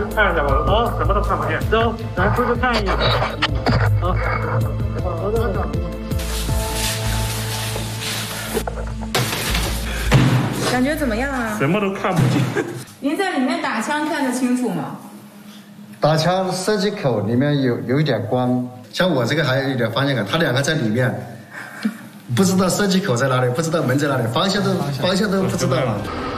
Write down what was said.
看一下吧。哦，什么都看不见。走，咱出去看一眼。好，走。 感觉怎么样啊？ 什么都看不见。 您在里面打枪看得清楚吗？ 打枪射击口里面有一点光，像我这个还有一点方向感，他两个在里面，不知道射击口在哪里，不知道门在哪里，方向都不知道了。